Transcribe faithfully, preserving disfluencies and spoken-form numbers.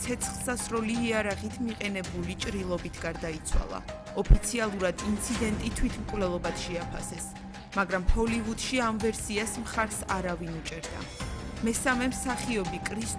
ცეცხლსასროლი იარაღით მიყენებული ჭრილობით გარდაიცვალა. ოფიციალურად ინციდენტი თვითმკვლელობად შეაფასეს, მაგრამ ჰოლივუდში ამ ვერსიას მხარს არავინ უჭერდა. მესამე მსახიობი კრის